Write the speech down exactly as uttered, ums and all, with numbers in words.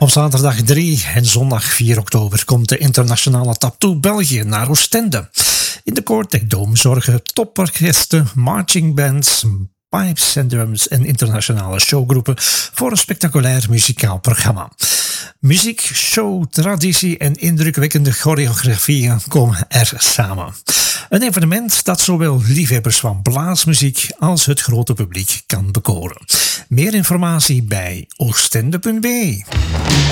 Op zaterdag drie en zondag vier oktober komt de internationale Taptoe België naar Oostende. In de Cortec Dome zorgen toporkesten, marching bands, pipes en drums en internationale showgroepen voor een spectaculair muzikaal programma. Muziek, show, traditie en indrukwekkende choreografieën komen er samen. Een evenement dat zowel liefhebbers van blaasmuziek als het grote publiek kan bekoren. Meer informatie bij oostende punt b e.